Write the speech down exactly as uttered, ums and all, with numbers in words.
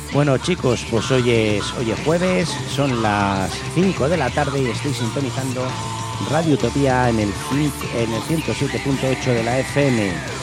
Bueno, chicos, pues hoy es, hoy es jueves, son las cinco de la tarde y estoy sintonizando Radio Utopía en el, cin- en el ciento siete punto ocho de la F M.